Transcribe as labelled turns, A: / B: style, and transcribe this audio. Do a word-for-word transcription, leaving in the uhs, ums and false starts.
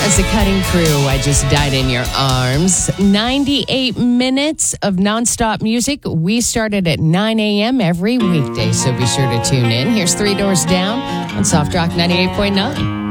A: As the Cutting Crew, I Just Died in Your Arms. ninety-eight minutes of nonstop music. We started at nine a.m. every weekday, so be sure to tune in. Here's Three Doors Down on Soft Rock ninety-eight point nine.